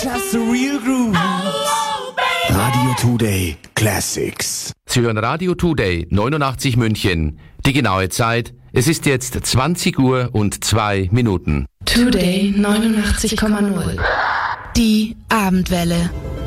just the real groove. Radio Today Classics. Sie hören Radio Today 89 München. Die genaue Zeit, es ist jetzt 20 Uhr und 2 Minuten. Today 89,0. Die Abendwelle.